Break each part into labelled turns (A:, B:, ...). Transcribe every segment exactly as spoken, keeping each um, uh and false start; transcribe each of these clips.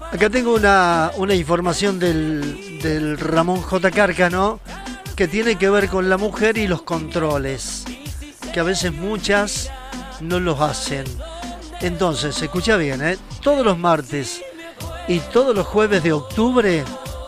A: Acá tengo una, una información del, del Ramón J. Cárcano que tiene que ver con la mujer y los controles, que a veces muchas no los hacen. Entonces, escucha bien, ¿eh? Todos los martes y todos los jueves de octubre,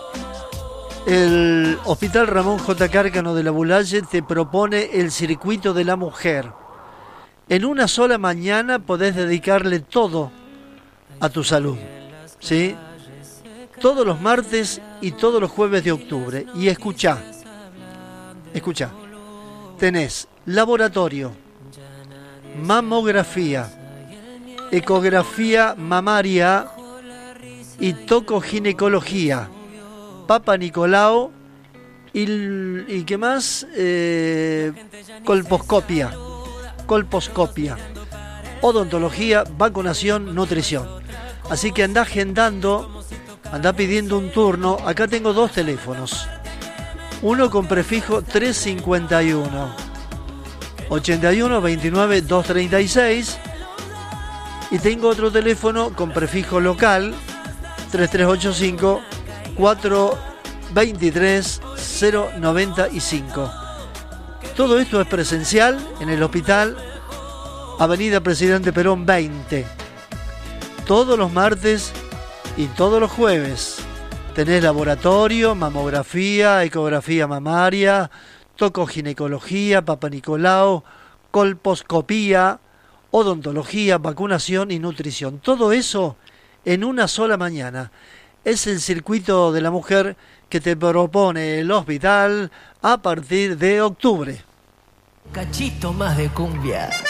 A: el Hospital Ramón J. Cárcano de la Bulaye te propone el circuito de la mujer. En una sola mañana podés dedicarle todo a tu salud, ¿sí? Todos los martes y todos los jueves de octubre. Y escuchá, escuchá, tenés laboratorio, mamografía, ecografía mamaria y tocoginecología, Papa Nicolau y, y ¿qué más? Eh, colposcopia, colposcopia, odontología, vacunación, nutrición. Así que andá agendando, andá pidiendo un turno. Acá tengo dos teléfonos. Uno con prefijo tres cincuenta y uno, ochenta y uno, veintinueve, doscientos treinta y seis. Y tengo otro teléfono con prefijo local tres tres ocho cinco, cuatro dos tres, cero noventa y cinco. Todo esto es presencial en el hospital Avenida Presidente Perón veinte. Todos los martes y todos los jueves tenés laboratorio, mamografía, ecografía mamaria, tocoginecología, Papa Nicolau, colposcopía, odontología, vacunación y nutrición. Todo eso en una sola mañana. Es el circuito de la mujer que te propone el hospital a partir de octubre.
B: Cachito más de cumbia.